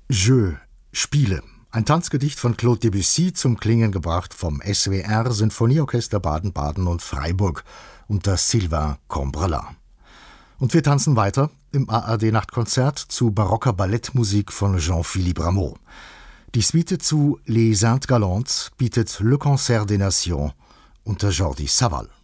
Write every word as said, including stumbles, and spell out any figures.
Jeu, Spiele. Ein Tanzgedicht von Claude Debussy, zum Klingen gebracht vom S W R Sinfonieorchester Baden-Baden und Freiburg unter Sylvain Combrelin. Und wir tanzen weiter im A R D-Nachtkonzert zu barocker Ballettmusik von Jean-Philippe Rameau. Die Suite zu Les Indes Galantes bietet Le Concert des Nations unter Jordi Savall.